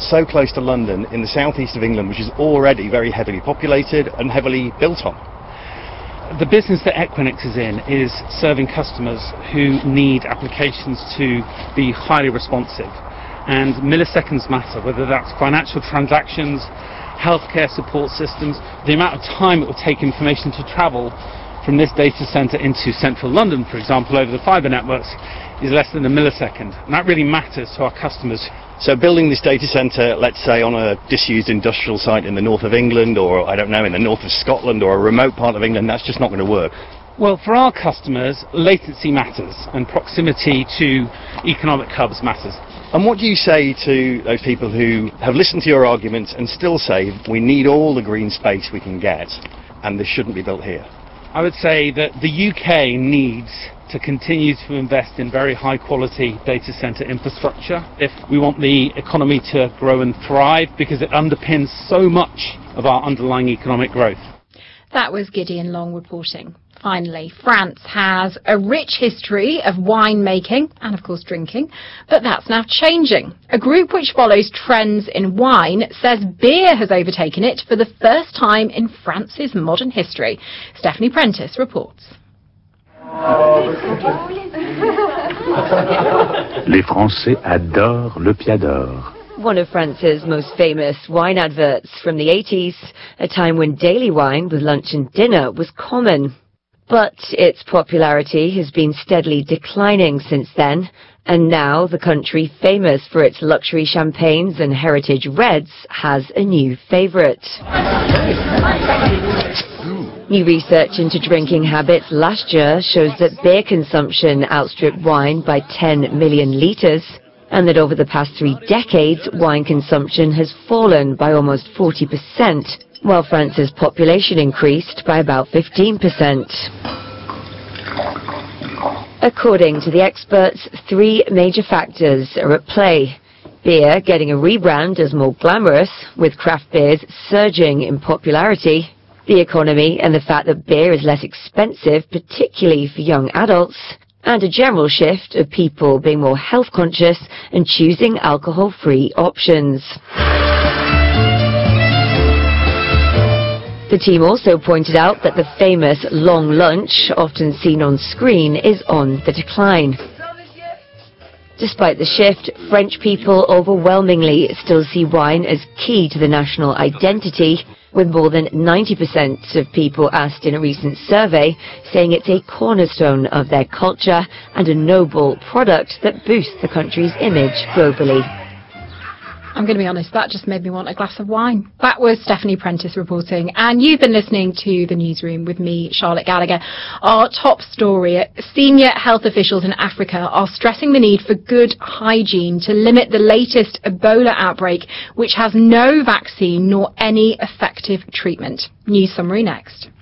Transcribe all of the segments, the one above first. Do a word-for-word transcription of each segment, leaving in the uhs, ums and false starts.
so close to London in the southeast of England, which is already very heavily populated and heavily built on. The business that Equinix is in is serving customers who need applications to be highly responsive. And milliseconds matter, whether that's financial transactions, healthcare support systems. The amount of time it will take information to travel from this data center into central London, for example, over the fiber networks, is less than a millisecond. And that really matters to our customers. So building this data center, let's say on a disused industrial site in the north of England, or I don't know, in the north of Scotland, or a remote part of England, that's just not going to work. Well, for our customers, latency matters, and proximity to economic hubs matters. And what do you say to those people who have listened to your arguments and still say we need all the green space we can get, and this shouldn't be built here? I would say that the U K needs to continue to invest in very high quality data center infrastructure if we want the economy to grow and thrive, because it underpins so much of our underlying economic growth. That was Gideon Long reporting. Finally, France has a rich history of wine making and, of course, drinking, but that's now changing. A group which follows trends in wine says beer has overtaken it for the first time in France's modern history. Stephanie Prentice reports. Les Français adorent le Piador. One of France's most famous wine adverts from the eighties, a time when daily wine with lunch and dinner was common. But its popularity has been steadily declining since then, and now the country famous for its luxury champagnes and heritage reds has a new favourite. New research into drinking habits last year shows that beer consumption outstripped wine by ten million litres, and that over the past three decades, wine consumption has fallen by almost forty percent, while France's population increased by about fifteen percent. According to the experts, three major factors are at play. Beer getting a rebrand as more glamorous, with craft beers surging in popularity, the economy and the fact that beer is less expensive, particularly for young adults, and a general shift of people being more health conscious and choosing alcohol-free options. The team also pointed out that the famous long lunch, often seen on screen, is on the decline. Despite the shift, French people overwhelmingly still see wine as key to the national identity, with more than ninety percent of people asked in a recent survey saying it's a cornerstone of their culture and a noble product that boosts the country's image globally. I'm going to be honest, that just made me want a glass of wine. That was Stephanie Prentice reporting, and you've been listening to The Newsroom with me, Charlotte Gallagher. Our top story: senior health officials in Africa are stressing the need for good hygiene to limit the latest Ebola outbreak, which has no vaccine nor any effective treatment. News summary next.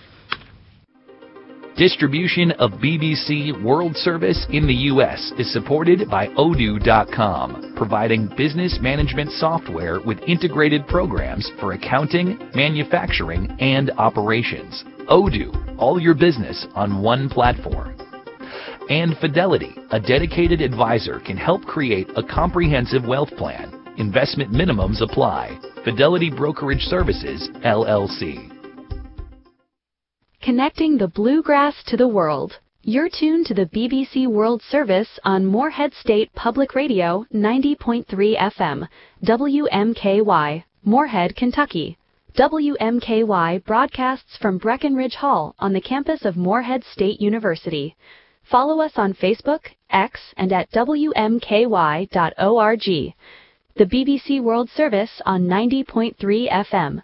Distribution of B B C World Service in the U S is supported by Odoo dot com, providing business management software with integrated programs for accounting, manufacturing, and operations. Odoo, all your business on one platform. And Fidelity, a dedicated advisor, can help create a comprehensive wealth plan. Investment minimums apply. Fidelity Brokerage Services, L L C. Connecting the bluegrass to the world. You're tuned to the B B C World Service on Moorhead State Public Radio ninety point three F M, W M K Y, Moorhead, Kentucky. W M K Y broadcasts from Breckenridge Hall on the campus of Moorhead State University. Follow us on Facebook, X, and at W M K Y dot org. The B B C World Service on ninety point three F M.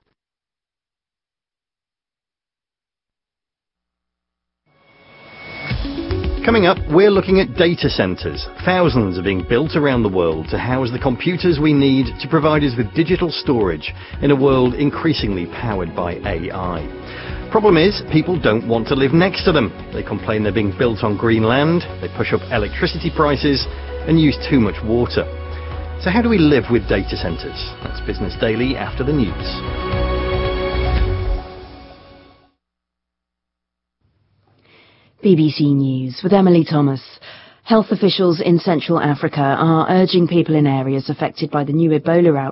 Coming up, we're looking at data centers. Thousands are being built around the world to house the computers we need to provide us with digital storage in a world increasingly powered by A I. Problem is, people don't want to live next to them. They complain they're being built on green land, they push up electricity prices, and use too much water. So how do we live with data centers? That's Business Daily after the news. B B C News with Emily Thomas. Health officials in Central Africa are urging people in areas affected by the new Ebola outbreak